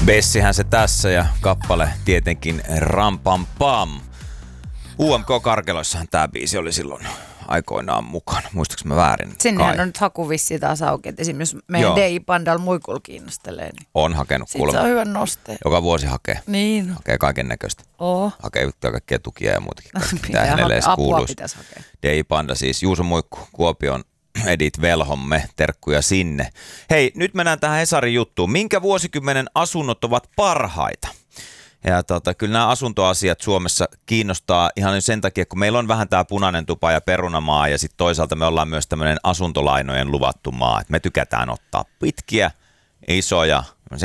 Bessihän se tässä ja kappale tietenkin Ram Pam Pam. UMK Karkeloissahan tää biisi oli silloin aikoinaan mukana. Muistatko mä väärin? Sinnehän on nyt hakuvissi taas auki. Et esimerkiksi meidän DJ-pandalla muikulla kiinnostelee. Niin on hakenut kuulemma. Siitä se on hyvä nostea. Joka vuosi hakee. Niin. Hakee kaiken näköistä. Hakee kaikkia tukia ja muutakin. Pitää hänelle edes kuuluisi. DJ-panda siis. Juuso Muikku, Kuopion Edith Velhomme, terkkuja sinne. Hei, nyt mennään tähän Hesarin juttuun. Minkä vuosikymmenen asunnot ovat parhaita? Ja kyllä nämä asuntoasiat Suomessa kiinnostaa ihan sen takia, kun meillä on vähän tämä punainen tupa ja perunamaa ja sitten toisaalta me ollaan myös tämmöinen asuntolainojen luvattu maa. Et me tykätään ottaa pitkiä, isoja,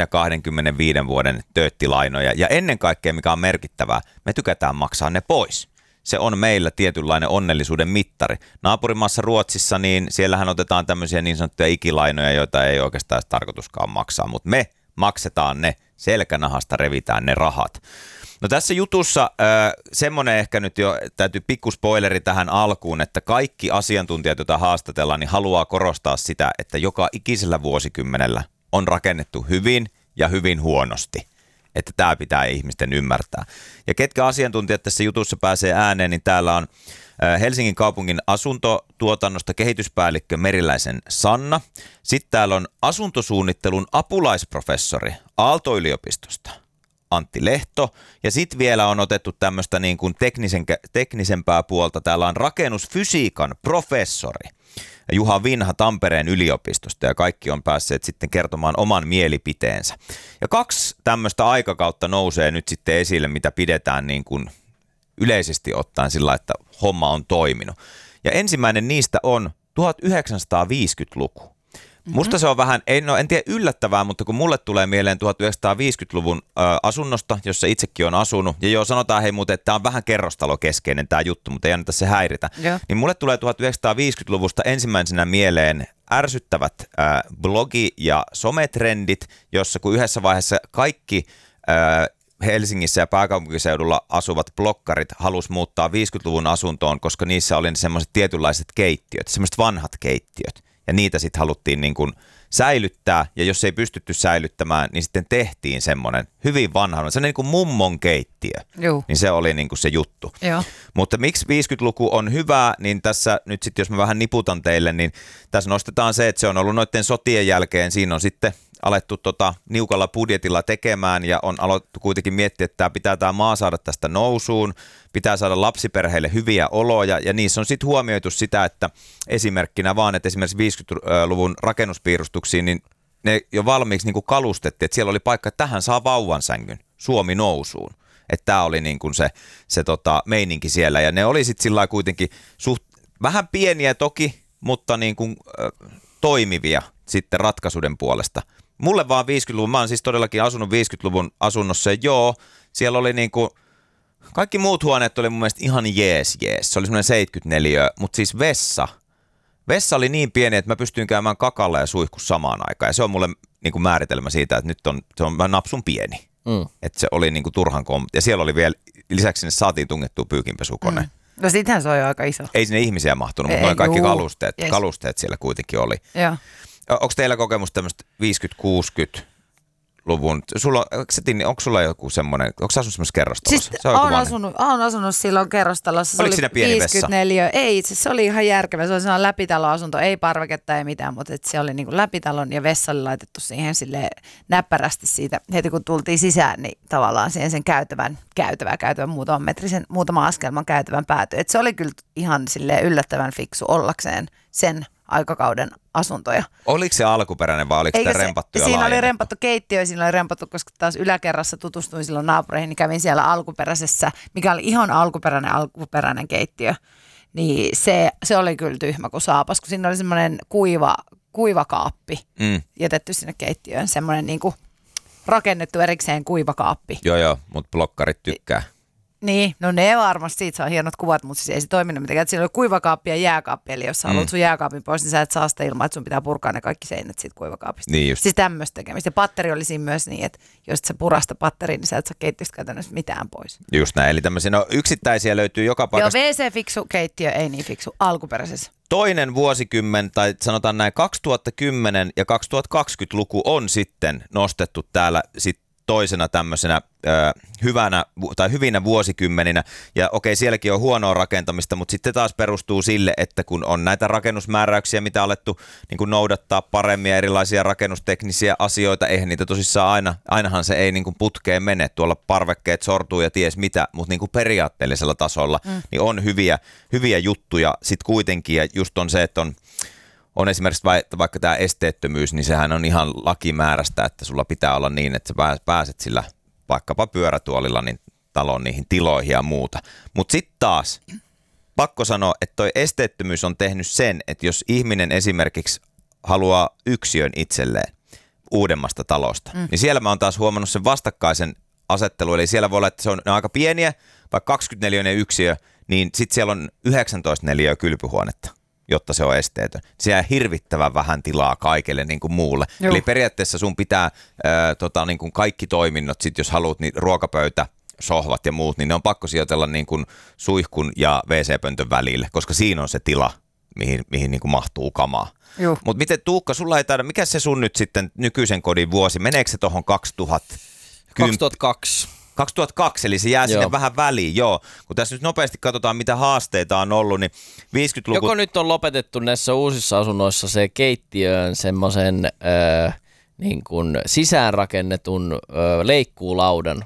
25 vuoden tööttilainoja ja ennen kaikkea, mikä on merkittävää, me tykätään maksaa ne pois. Se on meillä tietynlainen onnellisuuden mittari. Naapurimaassa Ruotsissa, niin siellähän otetaan tämmöisiä niin sanottuja ikilainoja, joita ei oikeastaan edes tarkoituskaan maksaa, mutta me maksetaan ne, selkänahasta revitään ne rahat. No tässä jutussa semmoinen ehkä nyt jo täytyy pikkuspoileri tähän alkuun, että kaikki asiantuntijat, joita haastatellaan, niin haluaa korostaa sitä, että joka ikisellä vuosikymmenellä on rakennettu hyvin ja hyvin huonosti. Että tämä pitää ihmisten ymmärtää. Ja ketkä asiantuntijat tässä jutussa pääsee ääneen, niin täällä on Helsingin kaupungin asuntotuotannosta kehityspäällikkö Meriläisen Sanna. Sitten täällä on asuntosuunnittelun apulaisprofessori Aalto-yliopistosta Antti Lehto. Ja sitten vielä on otettu tämmöistä niin kuin teknisempää puolta. Täällä on rakennusfysiikan professori Juha Vinha Tampereen yliopistosta ja kaikki on päässeet sitten kertomaan oman mielipiteensä. Ja 2 tämmöistä aikakautta nousee nyt sitten esille, mitä pidetään niin kuin yleisesti ottaen sillä, että homma on toiminut. Ja ensimmäinen niistä on 1950-luku. Musta se on vähän, en tiedä yllättävää, mutta kun mulle tulee mieleen 1950-luvun asunnosta, jossa itsekin on asunut, ja joo, sanotaan hei muuten, että tämä on vähän kerrostalokeskeinen tämä juttu, mutta ei anneta se häiritä, niin mulle tulee 1950-luvusta ensimmäisenä mieleen ärsyttävät blogi- ja sometrendit, jossa kun yhdessä vaiheessa kaikki Helsingissä ja pääkaupunkiseudulla asuvat blokkarit halusi muuttaa 50-luvun asuntoon, koska niissä oli semmoiset tietynlaiset keittiöt, semmoiset vanhat keittiöt. Ja niitä sitten haluttiin niin kuin säilyttää, ja jos ei pystytty säilyttämään, niin sitten tehtiin semmoinen hyvin vanha, semmoinen niin kuin mummon keittiö. Juh. Niin se oli niin kuin se juttu. Joo. Mutta miksi 50-luku on hyvä, niin tässä nyt sitten, jos mä vähän niputan teille, niin tässä nostetaan se, että se on ollut noiden sotien jälkeen, siinä on sitten alettu niukalla budjetilla tekemään ja on aloittu kuitenkin miettiä, että pitää tämä maa saada tästä nousuun, pitää saada lapsiperheille hyviä oloja ja niissä on sitten huomioitu sitä, että esimerkkinä vaan, että esimerkiksi 50-luvun rakennuspiirustuksiin, niin ne jo valmiiksi niin kuin kalustettiin, että siellä oli paikka, että tähän saa vauvansängyn Suomi nousuun. Että tämä oli niin kuin se meininki siellä ja ne oli sitten sillä kuitenkin vähän pieniä toki, mutta niin kuin toimivia sitten ratkaisuiden puolesta. Mulle vaan 50-luvun, mä oon siis todellakin asunut 50-luvun asunnossa ja joo, siellä oli niinku, kaikki muut huoneet oli mun mielestä ihan jees. Se oli semmoinen 74, mutta siis vessa oli niin pieni, että mä pystyin käymään kakalla ja suihkussa samaan aikaan ja se on mulle niinku määritelmä siitä, että nyt se on napsun pieni. Että se oli niinku turhan ja siellä oli vielä, lisäksi sinne saatiin tungettua pyykinpesukone. No sittenhän se on jo aika iso. Ei sinne ihmisiä mahtunut, mutta noin kaikki kalusteet siellä kuitenkin oli. Joo. Onko teillä kokemus tämmöistä 50-60-luvun? Onko sulla joku semmoinen, onko sä asunut semmoisessa kerrostalossa? Siis olen asunut silloin kerrostalossa. Oliko siinä pieni 54. Vessa? Ei, se oli ihan järkevä. Se oli sellainen läpitaloasunto, ei parveketta ei mitään, mutta se oli niin kuin läpitalon ja vessa oli laitettu siihen silleen näppärästi siitä. Heti kun tultiin sisään, niin tavallaan siihen sen käytävän muutaman askelman käytävän päätyi. Et se oli kyllä ihan silleen yllättävän fiksu ollakseen sen aikakauden asuntoja. Oliko se alkuperäinen vai oliko sitä rempattu ja siinä oli rempattu keittiö, siinä oli rempattu, koska taas yläkerrassa tutustuin silloin naapureihin, niin kävin siellä alkuperäisessä, mikä oli ihan alkuperäinen keittiö. Niin se oli kyllä tyhmä kuin saapas, kun siinä oli semmoinen kuiva kaappi jätetty sinne keittiöön, semmoinen niinku rakennettu erikseen kuivakaappi. Joo, mutta blokkarit tykkää. Niin, no ne varmasti, siitä saa hienot kuvat, mutta siis ei se toiminut mitenkään. Siinä oli kuivakaappi ja jääkaappi, eli jos sä haluat sun jääkaapin pois, niin sä et saa sitä ilman, että sun pitää purkaa ne kaikki seinät siitä kuivakaapista. Niin just. Siis tämmöistä tekemistä. Ja patteri oli siinä myös niin, että jos et sä purasta patteriin, niin sä et saa keittiöstä käytännössä mitään pois. Just näin, eli tämmöisiä yksittäisiä löytyy joka paikasta. Joo, WC-fiksu keittiö, ei niin fiksu, alkuperäisessä. Toinen vuosikymmen, tai sanotaan näin 2010 ja 2020-luku on sitten nostettu täällä sitten toisena tämmöisenä hyvinä vuosikymmeninä. Ja okei, sielläkin on huonoa rakentamista, mutta sitten taas perustuu sille, että kun on näitä rakennusmääräyksiä, mitä on alettu niin kuin noudattaa paremmin ja erilaisia rakennusteknisiä asioita, eihän niitä tosissaan ainahan se ei niin kuin putkeen mene. Tuolla parvekkeet sortuu ja ties mitä, mutta niin kuin periaatteellisella tasolla niin on hyviä juttuja sitten kuitenkin. Ja just on se, että on esimerkiksi vaikka tämä esteettömyys, niin sehän on ihan lakimääräistä, että sulla pitää olla niin, että sä pääset sillä vaikkapa pyörätuolilla niin talon niihin tiloihin ja muuta. Mutta sitten taas pakko sanoa, että toi esteettömyys on tehnyt sen, että jos ihminen esimerkiksi haluaa yksiön itselleen uudemmasta talosta, niin siellä mä oon taas huomannut sen vastakkaisen asettelu. Eli siellä voi olla, että se on aika pieniä, vaikka 24 yksiö, niin sitten siellä on 19 neliöä kylpyhuonetta, jotta se on esteetön. Siellä on hirvittävän vähän tilaa kaikelle niin kuin muulle. Joo. Eli periaatteessa sun pitää niin kuin kaikki toiminnot, sit jos haluat, niin ruokapöytä, sohvat ja muut, niin ne on pakko sijoitella niin kuin suihkun ja WC-pöntön välille, koska siinä on se tila, mihin niin kuin mahtuu kamaa. Mutta miten Tuukka, sulla ei taida, mikä se sun nyt sitten nykyisen kodin vuosi, meneekö se tuohon 2002? 2002, eli se jää sinne vähän väliin, joo. Kun tässä nyt nopeasti katsotaan, mitä haasteita on ollut, niin 50-luku... Joko nyt on lopetettu näissä uusissa asunnoissa se keittiöön semmoisen niin kuin sisäänrakennetun leikkuulaudan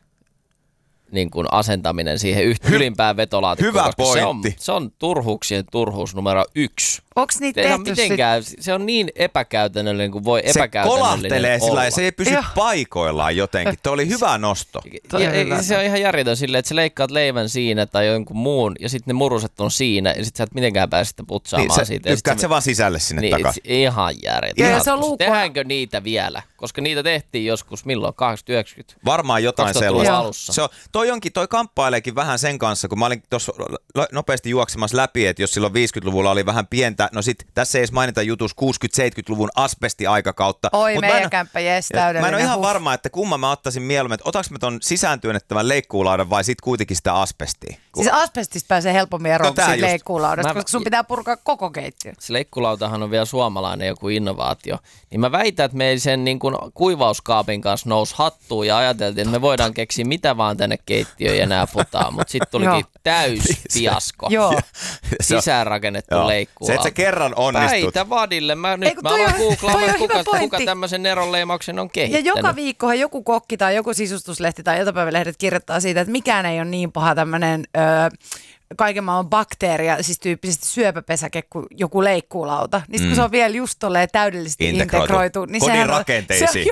niin kuin asentaminen siihen ylimpään vetolaatikkoon. Hyvä pointti. Se on turhuuksien turhuus numero 1. Onko niitä tehty mitenkään, se on niin epäkäytännöllinen kuin voi epäkäytännöllinen olla. Se kolahtelee sillä ja se ei pysy paikoillaan jotenkin. Tuo oli hyvä nosto. Se on ihan järjetön silleen, että sä leikkaat leivän siinä tai jonkun muun ja sitten ne muruset on siinä ja sitten sä et mitenkään pääse sitä putsaamaan niin, siitä. Lykkäät se vaan sisälle sinne takaisin. Ihan järjetön. Ja se on tehdäänkö niitä vielä? Koska niitä tehtiin joskus milloin? 80-90? Varmaan jotain sellaista. Toi toi kamppaileekin vähän sen kanssa, kun mä olin tuossa nopeasti juoksemassa läpi, että jos silloin 50-luvulla oli vähän pientä, no sit tässä ei edes mainita jutus 60-70-luvun asbesti-aikakautta. Oi meidän kämppä, jes, täydellinen. Mä en ole ihan varma, että kumman mä ottaisin mieluummin, että otaks mä ton sisääntyönnettävän leikkuulaudan vai sit kuitenkin sitä asbestia? Siis asbestista pääsee helpommin eroon kuin siitä leikkuulaudasta, koska sun pitää purkaa koko keittiö. Se leikkuulautahan on vielä suomalainen joku innovaatio. Niin mä väitän, että meillä sen niin kuin kuivauskaapin kanssa nousi hattuun ja ajateltiin, että me voidaan keksiä mitä vaan tänne keittiöön ja nää putaa, mutta sitten tulikin täys fiasko. Sisäänrakennettu leikkuulauta. Se, että sä kerran onnistut. Väitä vadille. Mä aloin googlaamaan, kuka tämmöisen neronleimauksen on kehittänyt. Ja joka viikkohan joku kokki tai joku sisustuslehti tai iltapäivälehdet kirjoittaa siitä, että mikään ei ole niin paha tämmöinen kaiken maailman bakteeria, siis tyyppisesti syöpäpesäke kuin joku leikkuulauta. Niin kun se on vielä just tolleen täydellisesti integroitu. Niin kodin rakenteisiin.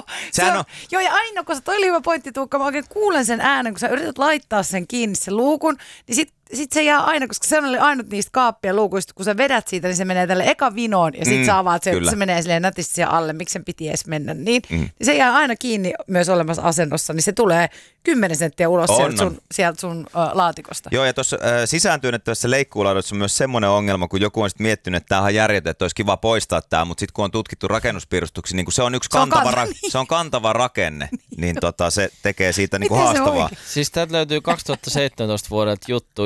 Joo, ja aina kun toi oli hyvä pointti, Tuukka, mä oikein kuulen sen äänen, kun sä yrität laittaa sen kiinni sen luukun, niin sit se jää aina, koska se oli ainut niistä kaappien luukuista, kun sä vedät siitä, niin se menee tälle eka vinoon ja sit sä avaat sen, se menee silleen nätisti siellä alle, miksi sen piti edes mennä niin. Niin se jää aina kiinni myös olemassa asennossa, niin se tulee 10 senttiä ulos sieltä sun laatikosta. Joo, ja tuossa sisääntyönnettävässä leikkuulaudossa on myös semmoinen ongelma, kun joku on sitten miettinyt, että tämähän on järjetön, että olisi kiva poistaa tämä, mutta sitten kun on tutkittu rakennuspiirustuksi, niin kun se on yksi kantava rakenne, niin se tekee siitä niin kuin haastavaa. Siis täältä löytyy 2017 vuodelta juttu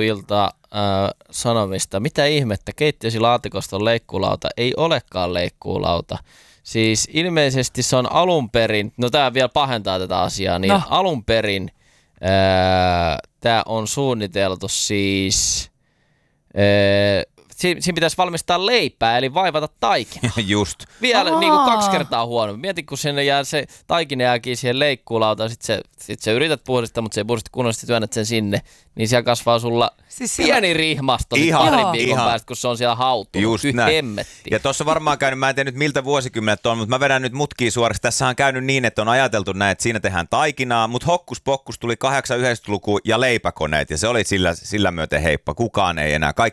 Sanomista. Mitä ihmettä, keittiösi laatikosta on leikkuulauta, ei olekaan leikkuulauta. Siis ilmeisesti se on alun perin, no tämä vielä pahentaa tätä asiaa, niin alun perin tämä on suunniteltu siis, siinä pitäisi valmistaa leipää, eli vaivata taikinaa. Just. Vielä niin kuin 2 kertaa huono. Mieti, kun sinne jää se taikina jääkin siihen leikkuulautaan, sit sä yrität puhdistaa, mutta se ei puhdista kunnollisesti, työnnät sen sinne, niin siellä kasvaa sulla pieni rihmasto parin viikon päästä, kun se on siellä hautunut. Just näin. Ja tuossa varmaan käynyt, mä en tiedä nyt miltä vuosikymmenet on, mutta mä vedän nyt mutkia suoraksi. Tässä on käynyt niin, että on ajateltu näin, että siinä tehdään taikinaa, mutta hokkus pokkus tuli 8-9-luku ja leipäkoneet, ja se oli sillä myöten heippa. Kukaan ei enää,